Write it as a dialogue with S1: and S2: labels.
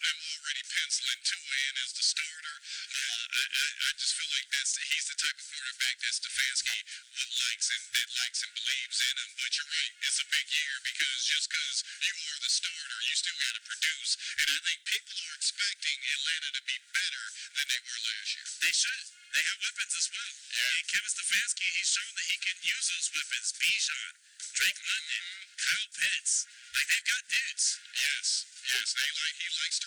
S1: him already penciling Tua in as the starter. I just feel like he's the type of quarterback that Stefanski likes and believes in him. But you're right, it's a big year because just because you are the starter, you still got to produce. And I think people are expecting Atlanta to be better than they were last year.
S2: They should. They have weapons as well. And Kevin Stefanski, he's shown that he can use those weapons. Bijan, Drake London, Kyle Pitts. Like, they've got dudes.
S1: Yes, he likes to